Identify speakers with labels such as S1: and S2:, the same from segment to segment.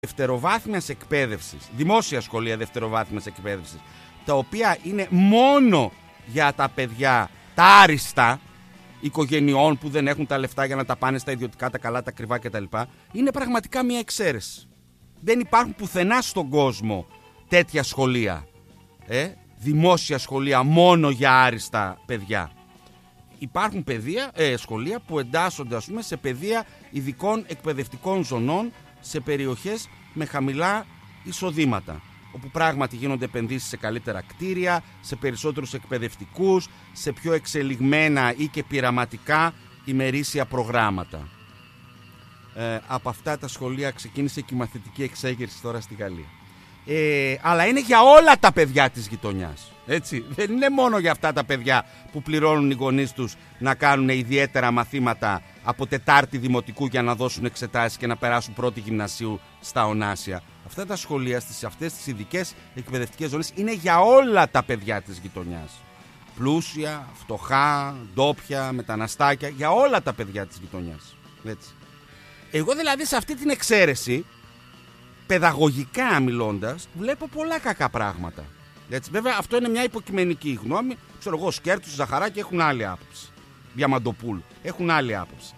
S1: δευτεροβάθμιας εκπαίδευσης, δημόσια σχολεία δευτεροβάθμιας εκπαίδευσης, τα οποία είναι μόνο για τα παιδιά τα άριστα, οικογενειών που δεν έχουν τα λεφτά για να τα πάνε στα ιδιωτικά, τα καλά, τα ακριβά κτλ., είναι πραγματικά μια εξαίρεση. Δεν υπάρχουν πουθενά στον κόσμο τέτοια σχολεία. Δημόσια σχολεία μόνο για άριστα παιδιά. Υπάρχουν σχολεία που εντάσσονται, ας πούμε, σε παιδεία ειδικών εκπαιδευτικών ζωνών, σε περιοχές με χαμηλά εισοδήματα, όπου πράγματι γίνονται επενδύσεις σε καλύτερα κτίρια, σε περισσότερους εκπαιδευτικούς, σε πιο εξελιγμένα ή και πειραματικά ημερήσια προγράμματα. Από αυτά τα σχολεία ξεκίνησε και η μαθητική εξέγερση τώρα στη Γαλλία. Αλλά είναι για όλα τα παιδιά της γειτονιάς. Έτσι. Δεν είναι μόνο για αυτά τα παιδιά που πληρώνουν οι γονείς τους να κάνουν ιδιαίτερα μαθήματα από Τετάρτη Δημοτικού για να δώσουν εξετάσεις και να περάσουν πρώτη γυμνασίου στα ονάσια. Αυτά τα σχολεία στις αυτές τις ειδικές εκπαιδευτικές ζώνες είναι για όλα τα παιδιά της γειτονιάς. Πλούσια, φτωχά, ντόπια, μεταναστάκια, για όλα τα παιδιά της γειτονιάς. Έτσι. Εγώ δηλαδή σε αυτή την εξαίρεση, παιδαγωγικά μιλώντας, βλέπω πολλά κακά πράγματα. Έτσι. Βέβαια αυτό είναι μια υποκειμενική γνώμη. Ξέρω εγώ, Σκέρτους, Ζαχαράκη έχουν άλλη άποψη. Διαμαντοπούλου έχουν άλλη άποψη.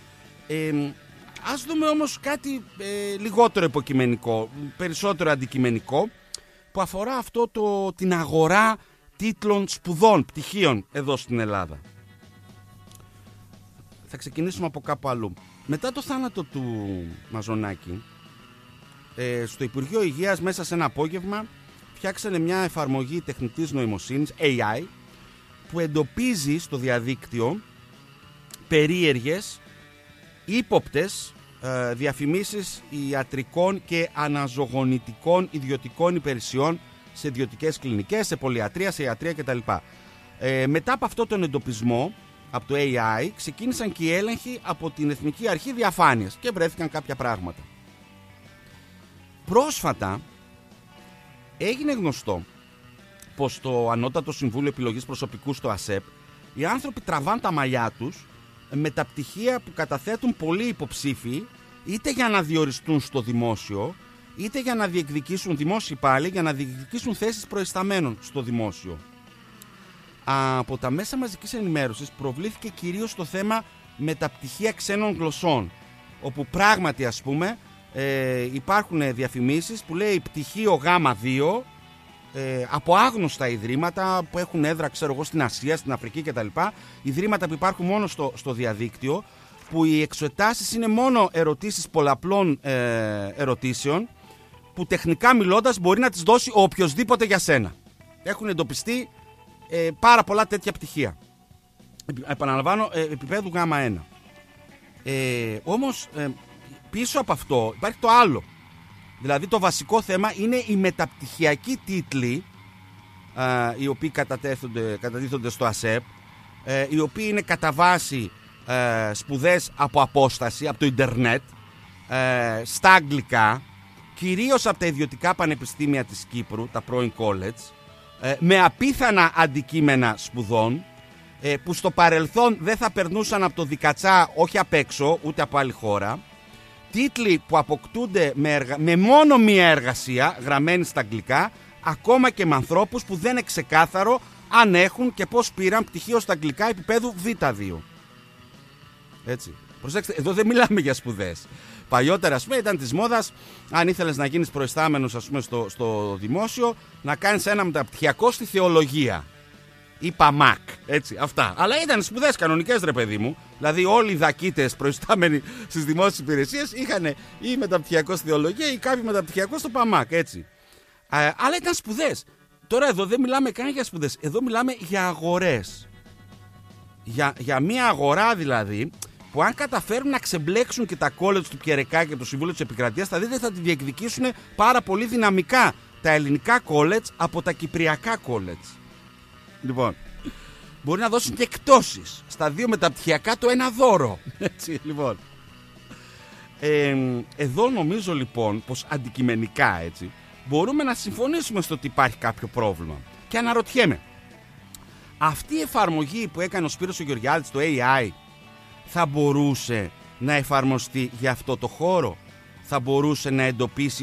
S1: Ας δούμε όμως κάτι λιγότερο υποκειμενικό, περισσότερο αντικειμενικό, που αφορά την αγορά τίτλων σπουδών, πτυχίων εδώ στην Ελλάδα. Θα ξεκινήσουμε από κάπου αλλού. Μετά το θάνατο του Μαζονάκη, στο Υπουργείο Υγείας μέσα σε ένα απόγευμα φτιάξανε μια εφαρμογή τεχνητής νοημοσύνης, AI, που εντοπίζει στο διαδίκτυο περίεργες, ύποπτες διαφημίσεις ιατρικών και αναζωογονητικών ιδιωτικών υπηρεσιών σε ιδιωτικές κλινικές, σε πολυιατρία, σε ιατρία κτλ. Μετά από αυτό τον εντοπισμό, από το AI, ξεκίνησαν και οι έλεγχοι από την Εθνική Αρχή Διαφάνειας και βρέθηκαν κάποια πράγματα. Πρόσφατα έγινε γνωστό πως το Ανώτατο Συμβούλιο Επιλογής Προσωπικού στο ΑΣΕΠ, οι άνθρωποι τραβάν τα μαλλιά τους με τα πτυχία που καταθέτουν πολλοί υποψήφοι, είτε για να διοριστούν στο δημόσιο, είτε για να διεκδικήσουν δημόσιοι πάλι, για να διεκδικήσουν θέσεις προϊσταμένων στο δημόσιο. Από τα μέσα μαζικής ενημέρωσης προβλήθηκε κυρίως το θέμα με τα πτυχία ξένων γλωσσών, όπου πράγματι, ας πούμε, υπάρχουν διαφημίσεις που λέει πτυχίο Γ2 από άγνωστα ιδρύματα που έχουν έδρα, ξέρω εγώ, στην Ασία, στην Αφρική κτλ. Ιδρύματα που υπάρχουν μόνο στο διαδίκτυο, που οι εξετάσεις είναι μόνο ερωτήσεις πολλαπλών ερωτήσεων, που τεχνικά μιλώντας μπορεί να τις δώσει οποιοσδήποτε για σένα. Έχουν εντοπιστεί πάρα πολλά τέτοια πτυχία. Επαναλαμβάνω, επίπεδου Γ1. Όμως πίσω από αυτό υπάρχει το άλλο. Δηλαδή το βασικό θέμα είναι οι μεταπτυχιακοί τίτλοι, οι οποίοι κατατίθονται στο ΑΣΕΠ, οι οποίοι είναι κατά βάση σπουδές από απόσταση, από το ίντερνετ, στα αγγλικά, κυρίως από τα ιδιωτικά πανεπιστήμια της Κύπρου, τα πρώην college, με απίθανα αντικείμενα σπουδών, που στο παρελθόν δεν θα περνούσαν από το δικατσά, όχι απ' έξω, ούτε από άλλη χώρα. Τίτλοι που αποκτούνται με μόνο μία εργασία, γραμμένη στα αγγλικά, ακόμα και με ανθρώπους που δεν είναι ξεκάθαρο αν έχουν και πώς πήραν πτυχίο στα αγγλικά επίπεδου Β2. Έτσι. Προσέξτε, εδώ δεν μιλάμε για σπουδές. Παλιότερα, ας πούμε, ήταν της μόδας, αν ήθελες να γίνεις προϊστάμενος, ας πούμε, στο δημόσιο, να κάνεις ένα μεταπτυχιακό στη θεολογία. Ή ΠΑΜΑΚ, έτσι, αυτά. Αλλά ήταν σπουδές κανονικές, ρε παιδί μου. Δηλαδή, όλοι οι δακίτες προϊστάμενοι στις δημόσιες υπηρεσίες είχαν ή μεταπτυχιακό στη θεολογία ή κάποιοι μεταπτυχιακό στο ΠΑΜΑΚ, έτσι. Αλλά ήταν σπουδές. Τώρα εδώ δεν μιλάμε καν για σπουδές. Εδώ μιλάμε για αγορές. Για μια αγορά δηλαδή, που αν καταφέρουν να ξεμπλέξουν και τα college του Πιερεκά και το Συμβούλιο της Επικρατείας, θα δείτε θα τη διεκδικήσουν πάρα πολύ δυναμικά τα ελληνικά college από τα κυπριακά college. Λοιπόν, μπορεί να δώσουν και εκτόσεις στα δύο μεταπτυχιακά, το ένα δώρο. Έτσι, λοιπόν. Εδώ νομίζω λοιπόν πως αντικειμενικά, έτσι, μπορούμε να συμφωνήσουμε στο ότι υπάρχει κάποιο πρόβλημα. Και αναρωτιέμαι, αυτή η εφαρμογή που έκανε ο Σπύρος ο Γεωργιάδης, το AI, θα μπορούσε να εφαρμοστεί για αυτό το χώρο? θα μπορούσε να εντοπίσει